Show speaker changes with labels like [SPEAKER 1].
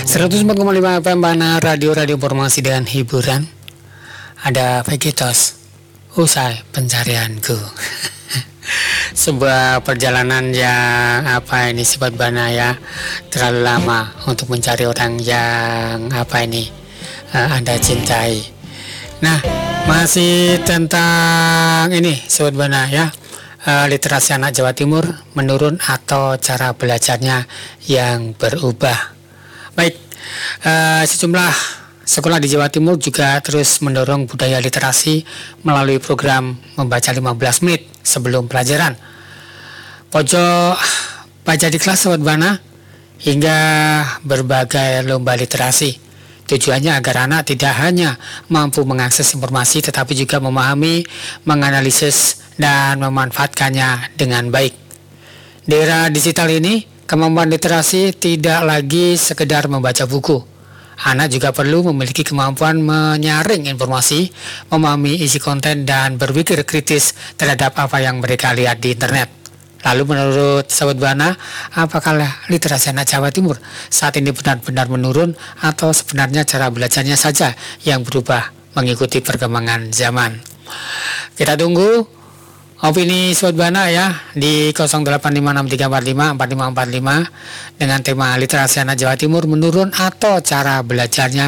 [SPEAKER 1] 104,5 FM Bana Radio Informasi dan Hiburan. Ada Vegetos, usai pencarianku. Sebuah perjalanan yang Sobat Bana ya, terlalu lama untuk mencari orang yang Anda cintai. Nah, masih tentang ini Sobat Bana ya, literasi anak Jawa Timur menurun atau cara belajarnya yang berubah. Baik, sejumlah sekolah di Jawa Timur juga terus mendorong budaya literasi melalui program membaca 15 menit sebelum pelajaran, pojok baca di kelas Sobat Bana, hingga berbagai lomba literasi. Tujuannya agar anak tidak hanya mampu mengakses informasi tetapi juga memahami, menganalisis, dan memanfaatkannya dengan baik. Di era digital ini, kemampuan literasi tidak lagi sekedar membaca buku. Anak juga perlu memiliki kemampuan menyaring informasi, memahami isi konten, dan berpikir kritis terhadap apa yang mereka lihat di internet. Lalu menurut Sobat Bana, apakah literasi anak Jawa Timur saat ini benar-benar menurun atau sebenarnya cara belajarnya saja yang berubah mengikuti perkembangan zaman? Kita tunggu opini Sobat Bana ya di 085634545545 dengan tema literasi anak Jawa Timur menurun atau cara belajarnya